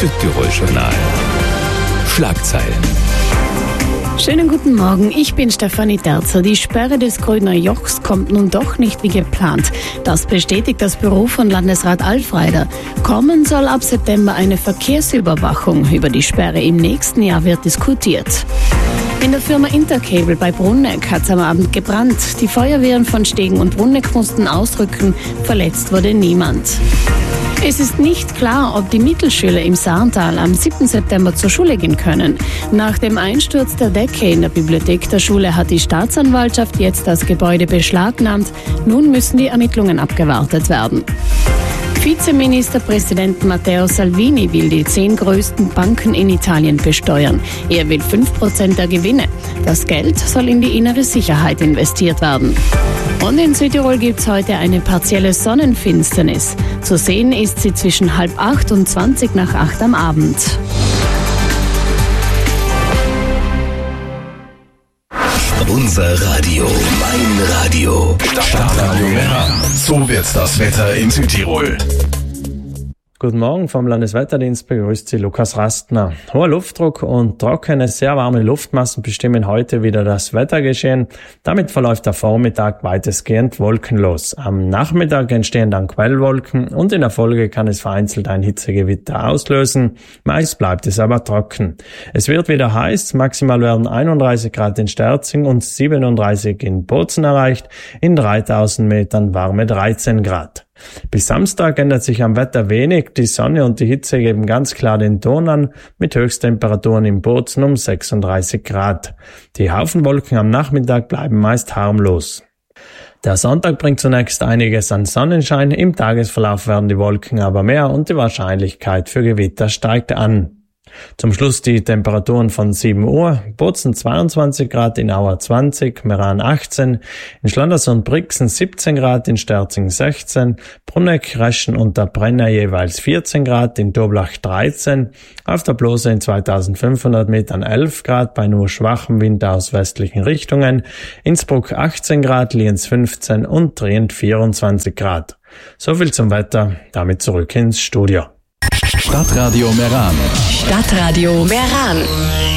Südtirol-Journal. Schlagzeilen. Schönen guten Morgen, ich bin Stefanie Terzer. Die Sperre des Grüner Jochs kommt nun doch nicht wie geplant. Das bestätigt das Büro von Landesrat Alfreider. Kommen soll ab September eine Verkehrsüberwachung. Über die Sperre im nächsten Jahr wird diskutiert. In der Firma Intercable bei Brunegg hat es am Abend gebrannt. Die Feuerwehren von Stegen und Brunegg mussten ausrücken. Verletzt wurde niemand. Es ist nicht klar, ob die Mittelschüler im Saarntal am 7. September zur Schule gehen können. Nach dem Einsturz der Decke in der Bibliothek der Schule hat die Staatsanwaltschaft jetzt das Gebäude beschlagnahmt. Nun müssen die Ermittlungen abgewartet werden. Vizeministerpräsident Matteo Salvini will die 10 größten Banken in Italien besteuern. Er will 5% der Gewinne. Das Geld soll in die innere Sicherheit investiert werden. Und in Südtirol gibt es heute eine partielle Sonnenfinsternis. Zu sehen ist sie zwischen 7:30 und 7:20 am Abend. Unser Radio, mein Radio. Stadtradio Meran. So wird das Wetter in Südtirol. Guten Morgen vom Landeswetterdienst, begrüßt Sie Lukas Rastner. Hoher Luftdruck und trockene, sehr warme Luftmassen bestimmen heute wieder das Wettergeschehen. Damit verläuft der Vormittag weitestgehend wolkenlos. Am Nachmittag entstehen dann Quellwolken und in der Folge kann es vereinzelt ein Hitzegewitter auslösen. Meist bleibt es aber trocken. Es wird wieder heiß, maximal werden 31 Grad in Sterzing und 37 in Bozen erreicht, in 3000 Metern warme 13 Grad. Bis Samstag ändert sich am Wetter wenig. Die Sonne und die Hitze geben ganz klar den Ton an, mit Höchsttemperaturen im Bozen um 36 Grad. Die Haufenwolken am Nachmittag bleiben meist harmlos. Der Sonntag bringt zunächst einiges an Sonnenschein. Im Tagesverlauf werden die Wolken aber mehr und die Wahrscheinlichkeit für Gewitter steigt an. Zum Schluss die Temperaturen von 7 Uhr. Bozen 22 Grad, in Auer 20, Meran 18, in Schlanders und Brixen 17 Grad, in Sterzing 16, Brunegg, Reschen und der Brenner jeweils 14 Grad, in Toblach 13, auf der Blose in 2500 Metern 11 Grad, bei nur schwachem Wind aus westlichen Richtungen, Innsbruck 18 Grad, Lienz 15 und Trient 24 Grad. So viel zum Wetter, damit zurück ins Studio. Stadtradio Meran. Stadtradio Meran.